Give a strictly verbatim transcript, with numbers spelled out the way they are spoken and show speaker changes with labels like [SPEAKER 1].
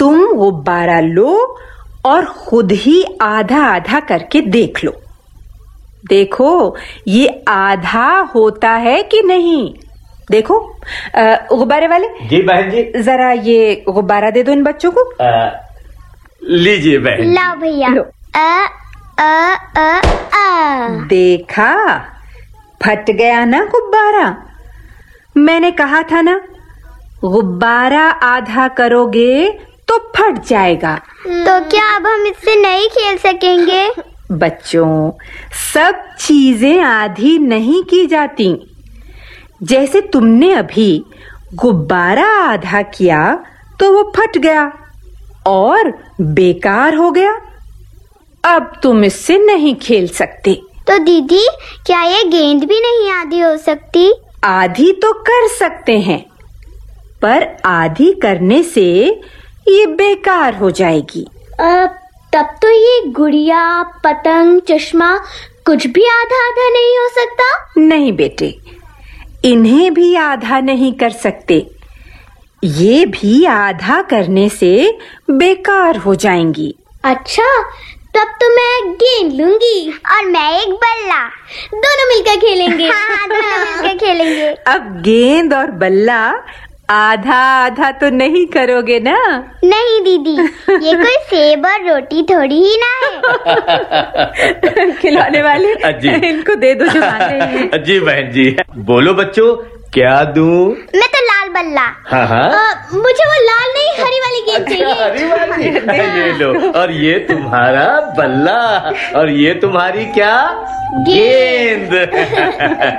[SPEAKER 1] तुम गुब्बारा लो और खुद ही आधा आधा करके देख लो। देखो ये आधा होता है कि नहीं। देखो गुब्बारे वाले।
[SPEAKER 2] जी बहन जी।
[SPEAKER 1] जरा ये गुब्बारा दे दो इन बच्चों को।
[SPEAKER 2] आ, लीजिए बहन।
[SPEAKER 3] लाओ भैया। अ अ अ अ
[SPEAKER 1] देखा, फट गया ना गुब्बारा। मैंने कहा था ना, गुब्बारा आधा करोगे तो फट जाएगा।
[SPEAKER 3] तो क्या अब हम इससे नहीं खेल सकेंगे?
[SPEAKER 1] बच्चों, सब चीजें आधी नहीं की जाती। जैसे तुमने अभी गुब्बारा आधा किया तो वो फट गया और बेकार हो गया। अब तुम इससे नहीं खेल सकते।
[SPEAKER 3] तो दीदी, क्या ये गेंद भी नहीं आधी हो सकती?
[SPEAKER 1] आधी तो कर सकते हैं, पर आधी करने से ये बेकार हो जाएगी।
[SPEAKER 3] अब तब तो ये गुड़िया, पतंग, चश्मा कुछ भी आधा आधा नहीं हो सकता?
[SPEAKER 1] नहीं बेटे, इन्हें भी आधा नहीं कर सकते। ये भी आधा करने से बेकार हो जाएंगी।
[SPEAKER 3] अच्छा, तब तो मैं गेंद लूंगी और मैं एक बल्ला। दोनों मिलकर खेलेंगे। हाँ, दोनों मिलकर खेलेंगे।
[SPEAKER 1] अब गेंद और बल्ला आधा आधा तो नहीं करोगे ना?
[SPEAKER 3] नहीं दीदी, ये कोई सेब और रोटी थोड़ी ही ना है।
[SPEAKER 1] खिलौने वाले,
[SPEAKER 2] जी।
[SPEAKER 1] इनको दे दो जो मांग रहे हैं।
[SPEAKER 2] जी बहन जी। बोलो बच्चों, क्या दूं?
[SPEAKER 3] मैं तो लाल बल्ला।
[SPEAKER 2] हाँ हाँ।
[SPEAKER 3] आ, मुझे वो लाल नहीं, हरी वाली गेंद चाहिए।
[SPEAKER 2] हरी वाली। ये लो, और ये तुम्हारा बल्ला, और ये तुम्हारी क्या? गेंद।